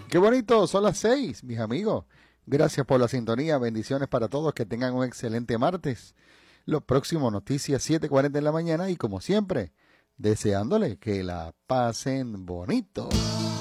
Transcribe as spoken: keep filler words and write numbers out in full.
Qué bonito, son las seis, mis amigos. Gracias por la sintonía, bendiciones para todos, que tengan un excelente martes. Lo próximo, noticias siete cuarenta en la mañana y como siempre, deseándole que la pasen bonito.